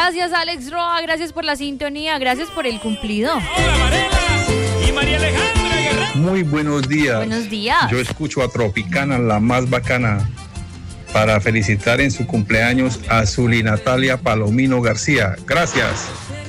Gracias, Alex Roa, gracias por la sintonía, gracias por el cumplido. Hola, Varela y María Alejandra Guerrero. Muy buenos días. Buenos días. Yo escucho a Tropicana, la más bacana, para felicitar en su cumpleaños a Zuli Natalia Palomino García. Gracias.